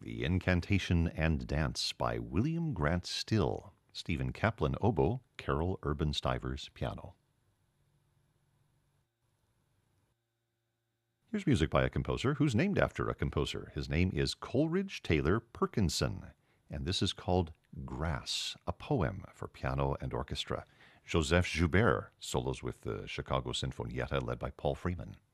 The Incantation and Dance by William Grant Still. Stephen Kaplan oboe, Carol Urban Stivers piano. Here's music by a composer who's named after a composer. His name is Coleridge Taylor Perkinson, and this is called Grass, a poem for piano and orchestra. Joseph Joubert solos with the Chicago Sinfonietta led by Paul Freeman.